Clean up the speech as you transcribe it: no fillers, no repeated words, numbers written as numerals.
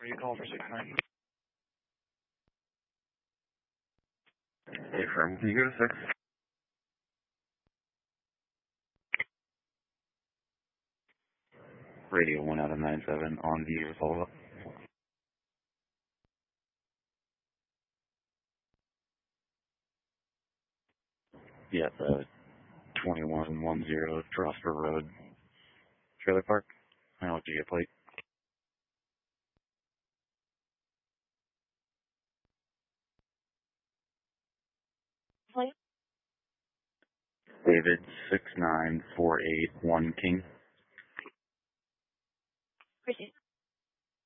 Are you calling for 6-9? Hey, firm, can you go to 6? Radio 1 out of 97 on the follow-up. Yeah, 2110 Prosper Road, Trailer Park. I don't know what you get plate. Plate? David 69481 King. Proceed.